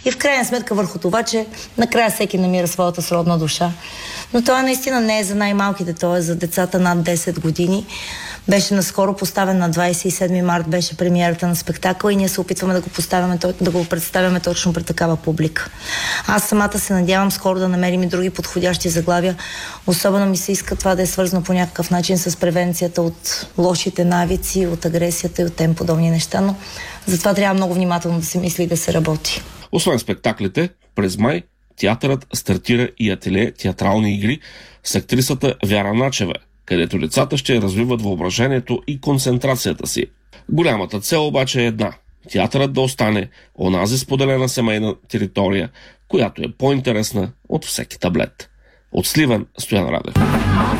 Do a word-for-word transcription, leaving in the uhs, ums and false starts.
И в крайна сметка върху това, че накрая всеки намира своята сродна душа. Но това наистина не е за най-малките, то е за децата над десет години. Беше наскоро поставен на двадесет и седми март, беше премиерата на спектакъл и ние се опитваме да го поставяме, да го представяме точно пред такава публика. Аз самата се надявам скоро да намерим и други подходящи заглавия. Особено ми се иска това да е свързано по някакъв начин с превенцията от лошите навици, от агресията и от тем подобни неща, но затова трябва много внимателно да се мисли и да се работи. Освен спектаклите, през май театърът стартира и ателие театрални игри с актрисата Вяра Начева, където децата ще развиват въображението и концентрацията си. Голямата цел обаче е една – театърът да остане онази споделена семейна територия, която е по-интересна от всеки таблет. От Сливен, Стоян Радев.